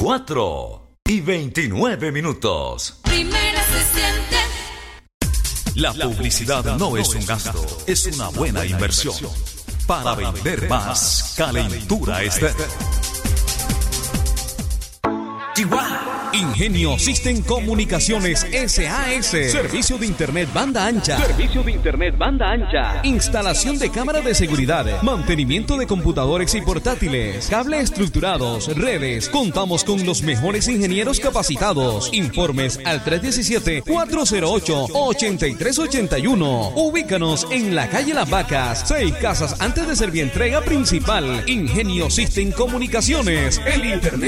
4:29. Primera se siente. La publicidad no es un gasto, es una buena inversión. Para vender más, Calentura Estéreo. Chihuahua. Ingenio System Comunicaciones SAS. Servicio de internet banda ancha. Servicio de internet banda ancha. Instalación de cámara de seguridad. Mantenimiento de computadores y portátiles. Cable estructurados. Redes. Contamos con los mejores ingenieros capacitados. Informes al 317-408-8381. Ubícanos en la calle Las Vacas, 6 casas antes de Servientrega Principal. Ingenio System Comunicaciones. El internet